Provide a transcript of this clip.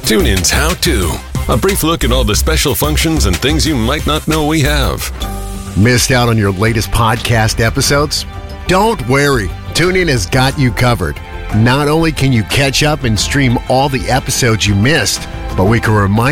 TuneIn's How To. A brief look at all the special functions and things you might not know we have. Missed out on your latest podcast episodes? Don't worry. TuneIn has got you covered. Not only can you catch up and stream all the episodes you missed, but we can remind